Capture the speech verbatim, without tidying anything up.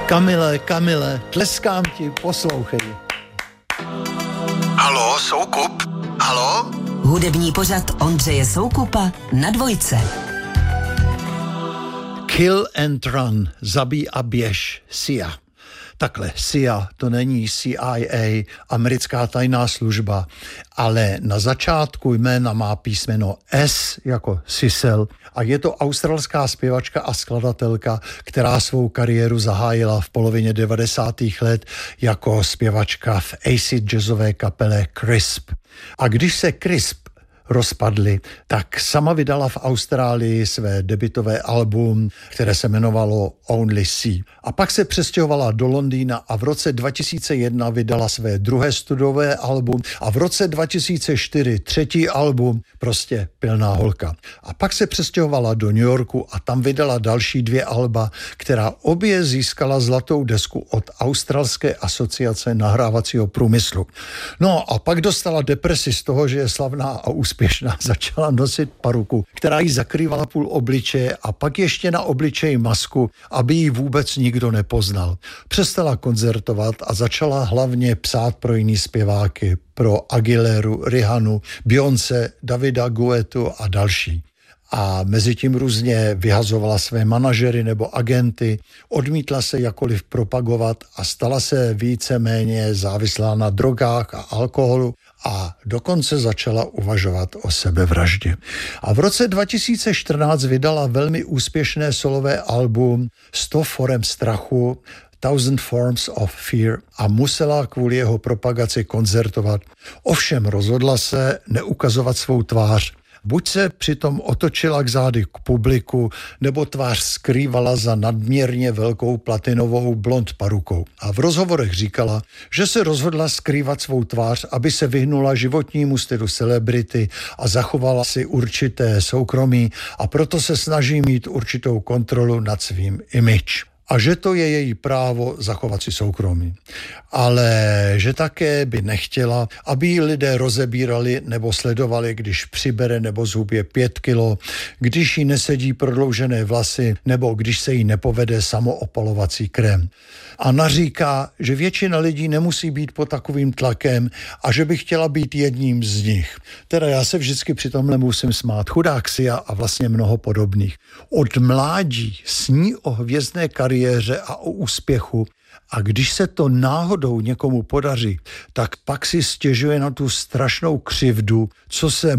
Kamile, Kamile, tleskám ti, poslouchej. Haló, Soukup? Haló? Hudební pořad Ondřeje Soukupa na Dvojce. Kill and Run, zabij a běž, S I A. Takhle, S I A to není C I A, americká tajná služba, ale na začátku jména má písmeno S jako Sissel a je to australská zpěvačka a skladatelka, která svou kariéru zahájila v polovině devadesátých let jako zpěvačka v acid jazzové kapele Crisp. A když se Crisp rozpadli, tak sama vydala v Austrálii své debutové album, které se jmenovalo Only Sea. A pak se přestěhovala do Londýna a v roce dva tisíce jedna vydala své druhé studiové album a v roce dva tisíce čtyři třetí album, prostě pilná holka. A pak se přestěhovala do New Yorku a tam vydala další dvě alba, která obě získala zlatou desku od Australské asociace nahrávacího průmyslu. No a pak dostala depresi z toho, že je slavná a úspěšná, začala nosit paruku, která jí zakrývala půl obličeje a pak ještě na obličeji masku, aby ji vůbec nikdo nepoznal. Přestala koncertovat a začala hlavně psát pro jiný zpěváky, pro Aguileru, Rihanu, Beyoncé, Davida Guettu a další. A mezi tím různě vyhazovala své manažery nebo agenty, odmítla se jakoliv propagovat a stala se víceméně závislá na drogách a alkoholu a dokonce začala uvažovat o sebevraždě. A v roce dva tisíce čtrnáct vydala velmi úspěšné solové album sto forem strachu, Thousand Forms of Fear a musela kvůli jeho propagaci koncertovat. Ovšem rozhodla se neukazovat svou tvář. Buď se přitom otočila k zády k publiku, nebo tvář skrývala za nadměrně velkou platinovou blond parukou. A v rozhovorech říkala, že se rozhodla skrývat svou tvář, aby se vyhnula životnímu stylu celebrity a zachovala si určité soukromí a proto se snaží mít určitou kontrolu nad svým image. A že to je její právo zachovat si soukromí. Ale že také by nechtěla, aby ji lidé rozebírali nebo sledovali, když přibere nebo zhubě pět kilo, když jí nesedí prodloužené vlasy nebo když se jí nepovede samoopalovací krém. A naříká, že většina lidí nemusí být pod takovým tlakem a že by chtěla být jedním z nich. Teda já se vždycky při tomhle musím smát. Chudák S I A a vlastně mnoho podobných. Od mládí sní o hvězdné kariéře a o úspěchu a když se to náhodou někomu podaří, tak pak si stěžuje na tu strašnou křivdu, co se